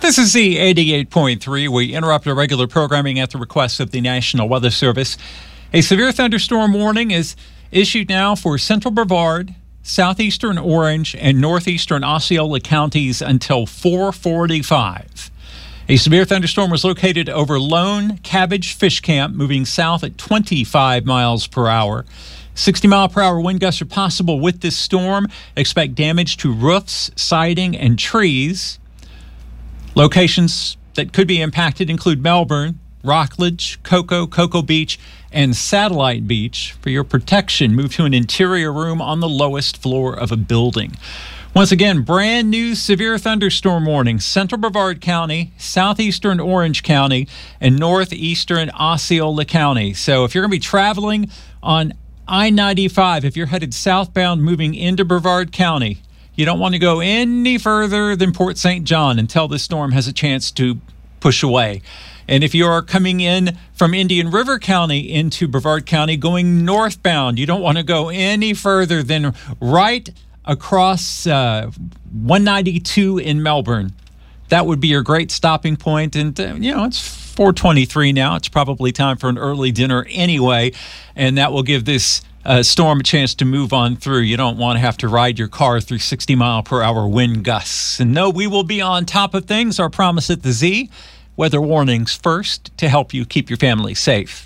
This is the 88.3. We interrupt our regular programming at the request of the National Weather Service. A severe thunderstorm warning is issued now for central Brevard, southeastern Orange, and northeastern Osceola counties until 4:45. A severe thunderstorm was located over Lone Cabbage Fish Camp, moving south at 25 miles per hour. 60-mile-per-hour wind gusts are possible with this storm. Expect damage to roofs, siding, and trees. Locations that could be impacted include Melbourne, Rockledge, Cocoa Beach, and Satellite Beach. For your protection, move to an interior room on the lowest floor of a building. Once again, brand new severe thunderstorm warning. Central Brevard County, southeastern Orange County, and northeastern Osceola County. So if you're going to be traveling on I-95, if you're headed southbound moving into Brevard County, you don't want to go any further than Port St. John until this storm has a chance to push away. And if you are coming in from Indian River County into Brevard County going northbound, you don't want to go any further than right across 192 in Melbourne. That would be your great stopping point. And, it's 4:23 now. It's probably time for an early dinner anyway. And that will give this storm a chance to move on through. You don't want to have to ride your car through 60-mile-per-hour wind gusts. And no, we will be on top of things. Our promise at the Z, weather warnings first to help you keep your family safe.